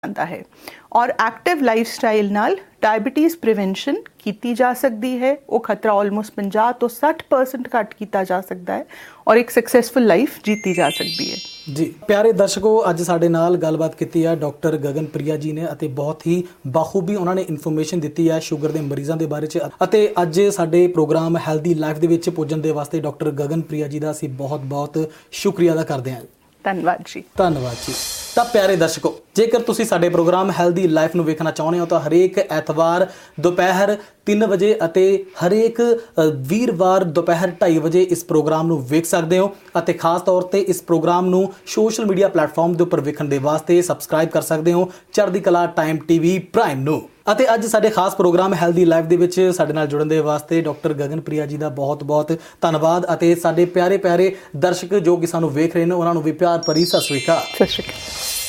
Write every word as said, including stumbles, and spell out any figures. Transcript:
ਜਾਂਦਾ ਹੈ ਔਰ ਐਕਟਿਵ ਲਾਈਫਸਟਾਈਲ ਨਾਲ ਡਾਇਬੀਟੀਜ਼ ਪ੍ਰੀਵੈਂਸ਼ਨ ਕੀਤੀ ਜਾ ਸਕਦੀ ਹੈ। ਉਹ ਖਤਰਾ ਆਲਮੋਸਟ ਪੰਜਾਹ ਤੋਂ ਸੱਠ ਪਰਸੈਂਟ ਘੱਟ ਕੀਤਾ ਜਾ ਸਕਦਾ ਹੈ ਔਰ ਇੱਕ ਸਕਸੈਸਫੁਲ ਲਾਈਫ ਜੀਤੀ ਜਾ ਸਕਦੀ ਹੈ। ਜੀ ਪਿਆਰੇ ਦਰਸ਼ਕੋ, ਅੱਜ ਸਾਡੇ ਨਾਲ ਗੱਲਬਾਤ ਕੀਤੀ ਹੈ ਡਾਕਟਰ ਗਗਨਪ੍ਰਿਆ ਜੀ ਨੇ ਅਤੇ ਬਹੁਤ ਹੀ ਬਾਖੂਬੀ ਉਹਨਾਂ ਨੇ ਇਨਫੋਰਮੇਸ਼ਨ ਦਿੱਤੀ ਹੈ ਸ਼ੂਗਰ ਦੇ ਮਰੀਜ਼ਾਂ ਦੇ ਬਾਰੇ 'ਚ। ਅਤੇ ਅੱਜ ਸਾਡੇ ਪ੍ਰੋਗਰਾਮ ਹੈਲਦੀ ਲਾਈਫ ਦੇ ਵਿੱਚ ਪੁੱਜਣ ਦੇ ਵਾਸਤੇ ਡਾਕਟਰ ਗਗਨਪ੍ਰਿਆ ਜੀ ਦਾ ਅਸੀਂ ਬਹੁਤ ਬਹੁਤ ਸ਼ੁਕਰੀਆ ਅਦਾ ਕਰਦੇ ਹਾਂ। ਧੰਨਵਾਦ ਜੀ। ਧੰਨਵਾਦ ਜੀ। ਤਾਂ ਪਿਆਰੇ ਦਰਸ਼ਕੋ, ਜੇਕਰ ਤੁਸੀਂ ਸਾਡੇ ਪ੍ਰੋਗਰਾਮ ਹੈਲਦੀ ਲਾਈਫ ਨੂੰ ਵੇਖਣਾ ਚਾਹੁੰਦੇ ਹੋ ਤਾਂ ਹਰੇਕ ਐਤਵਾਰ ਦੁਪਹਿਰ ਤਿੰਨ ਵਜੇ ਅਤੇ ਹਰੇਕ ਵੀਰਵਾਰ ਦੁਪਹਿਰ ਢਾਈ ਵਜੇ ਇਸ ਪ੍ਰੋਗਰਾਮ ਨੂੰ ਵੇਖ ਸਕਦੇ ਹੋ। ਅਤੇ ਖਾਸ ਤੌਰ 'ਤੇ ਇਸ ਪ੍ਰੋਗਰਾਮ ਨੂੰ ਸੋਸ਼ਲ ਮੀਡੀਆ ਪਲੇਟਫਾਰਮ ਦੇ ਉੱਪਰ ਵੇਖਣ ਦੇ ਵਾਸਤੇ ਸਬਸਕ੍ਰਾਈਬ ਕਰ ਸਕਦੇ ਹੋ ਚੜ੍ਹਦੀ ਕਲਾ ਟਾਈਮ ਟੀਵੀ ਪ੍ਰਾਈਮ ਨੂੰ। ਅਤੇ ਅੱਜ ਸਾਡੇ ਖਾਸ ਪ੍ਰੋਗਰਾਮ ਹੈਲਦੀ ਲਾਈਫ ਦੇ ਵਿੱਚ ਸਾਡੇ ਨਾਲ ਜੁੜਨ ਦੇ ਵਾਸਤੇ ਡਾਕਟਰ ਗਗਨਪ੍ਰਿਆ ਜੀ ਦਾ ਬਹੁਤ ਬਹੁਤ ਧੰਨਵਾਦ। ਅਤੇ ਸਾਡੇ ਪਿਆਰੇ ਪਿਆਰੇ ਦਰਸ਼ਕ ਜੋ ਕਿ ਸਾਨੂੰ ਵੇਖ ਰਹੇ ਨੇ ਉਹਨਾਂ ਨੂੰ ਵੀ ਪਿਆਰ ਭਰੀ ਸਤਿ ਸ਼੍ਰੀ ਅਕਾਲ। ਸਤਿ ਸ਼੍ਰੀ ਅਕਾਲ।